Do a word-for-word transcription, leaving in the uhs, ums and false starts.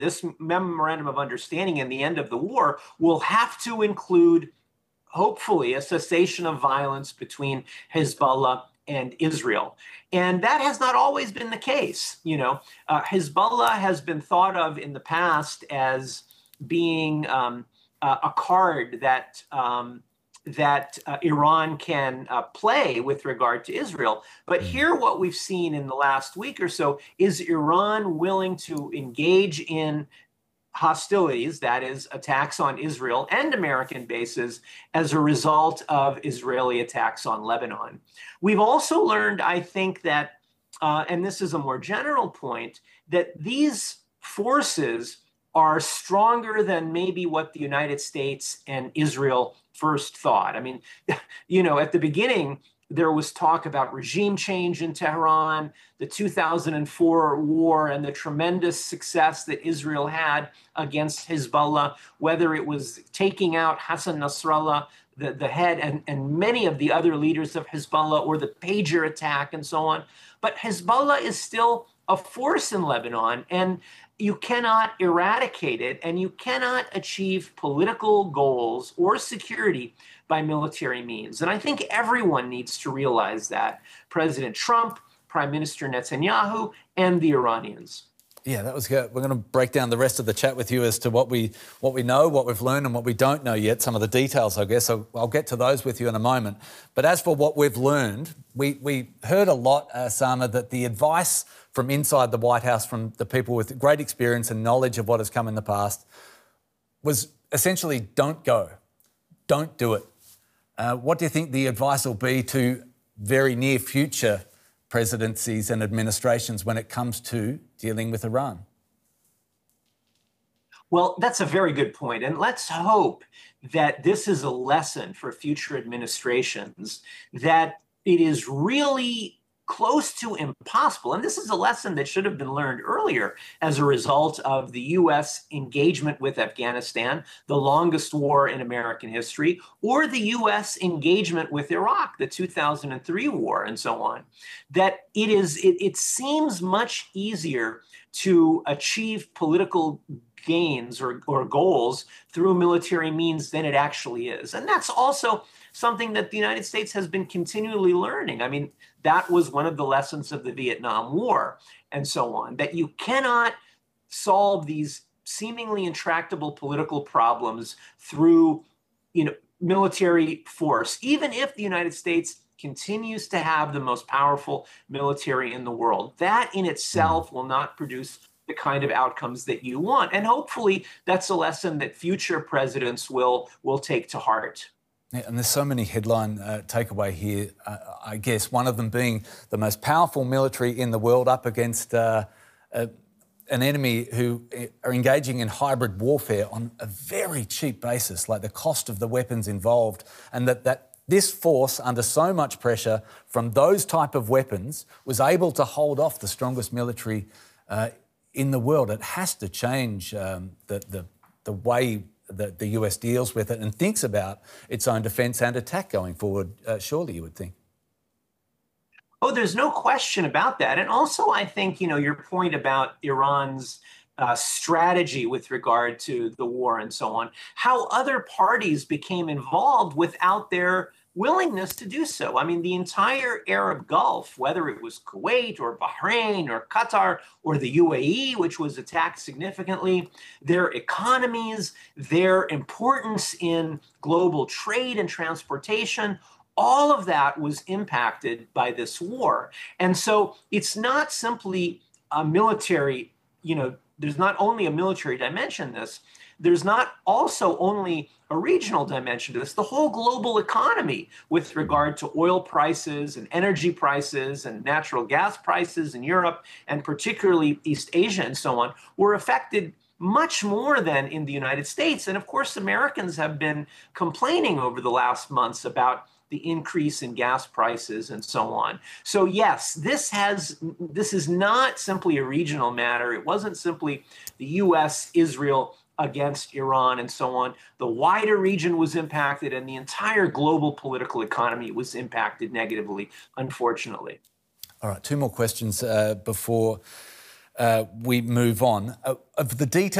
this memorandum of understanding and the end of the war will have to include, hopefully, a cessation of violence between Hezbollah and Israel. And that has not always been the case. You know, uh, Hezbollah has been thought of in the past as being um, uh, a card that um, that uh, Iran can uh, play with regard to Israel. But here, what we've seen in the last week or so is Iran willing to engage in hostilities, that is, attacks on Israel and American bases as a result of Israeli attacks on Lebanon. We've also learned, I think, that, uh, and this is a more general point, that these forces are stronger than maybe what the United States and Israel first thought. I mean, you know, at the beginning, there was talk about regime change in Tehran, the two thousand four war, and the tremendous success that Israel had against Hezbollah, whether it was taking out Hassan Nasrallah, the, the head, and, and many of the other leaders of Hezbollah, or the pager attack and so on. But Hezbollah is still a force in Lebanon, and you cannot eradicate it, and you cannot achieve political goals or security by military means. And I think everyone needs to realize that. President Trump, Prime Minister Netanyahu, and the Iranians. Yeah, that was good. We're going to break down the rest of the chat with you as to what we what we know, what we've learned and what we don't know yet, some of the details, I guess. So I'll get to those with you in a moment. But as for what we've learned, we, we heard a lot, uh, Sama, that the advice from inside the White House, from the people with great experience and knowledge of what has come in the past, was essentially don't go, don't do it. Uh, what do you think the advice will be to very near future presidencies and administrations when it comes to dealing with Iran? Well, that's a very good point. And let's hope that this is a lesson for future administrations, that it is really close to impossible. And this is a lesson that should have been learned earlier as a result of the U S engagement with Afghanistan, the longest war in American history, or the U S engagement with Iraq, the two thousand three war, and so on. That it is, it, it seems much easier to achieve political gains or, or goals through military means than it actually is. And that's also something that the United States has been continually learning. I mean, that was one of the lessons of the Vietnam War and so on, that you cannot solve these seemingly intractable political problems through, you know, military force, even if the United States continues to have the most powerful military in the world. That in itself will not produce the kind of outcomes that you want. And hopefully that's a lesson that future presidents will, will take to heart. Yeah, and there's so many headline uh, takeaway here, uh, I guess, one of them being the most powerful military in the world up against uh, a, an enemy who are engaging in hybrid warfare on a very cheap basis, like the cost of the weapons involved, and that, that this force, under so much pressure from those type of weapons, was able to hold off the strongest military uh, in the world. It has to change um, the, the, the way that the U S deals with it and thinks about its own defence and attack going forward, uh, surely you would think. Oh, there's no question about that. And also, I think, you know, your point about Iran's uh, strategy with regard to the war and so on, how other parties became involved without their willingness to do so. I mean, the entire Arab Gulf, whether it was Kuwait or Bahrain or Qatar or the U A E, which was attacked significantly, their economies, their importance in global trade and transportation, all of that was impacted by this war. And so it's not simply a military, you know, there's not only a military dimension to this, there's not also only a regional dimension to this, the whole global economy with regard to oil prices and energy prices and natural gas prices in Europe, and particularly East Asia and so on, were affected much more than in the United States. And of course, Americans have been complaining over the last months about the increase in gas prices and so on. So yes, this has this is not simply a regional matter. It wasn't simply the U S, Israel against Iran and so on. The wider region was impacted, and the entire global political economy was impacted negatively, unfortunately. All right, two more questions uh, before uh, we move on. Uh, of the details